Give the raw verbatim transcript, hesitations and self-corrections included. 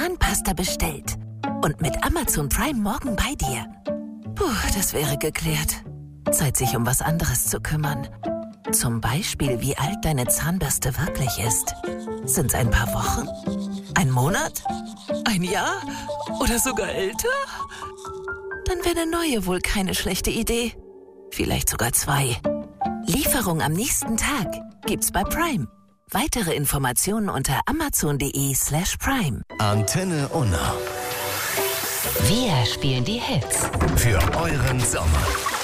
Zahnpasta bestellt und mit Amazon Prime morgen bei dir. Puh, das wäre geklärt. Zeit, sich um was anderes zu kümmern. Zum Beispiel, wie alt deine Zahnbürste wirklich ist. Sind's ein paar Wochen? Ein Monat? Ein Jahr? Oder sogar älter? Dann wäre eine neue wohl keine schlechte Idee. Vielleicht sogar zwei. Lieferung am nächsten Tag gibt's bei Prime. Weitere Informationen unter amazon.de slash prime. Antenne Unna. Wir spielen die Hits. Für euren Sommer.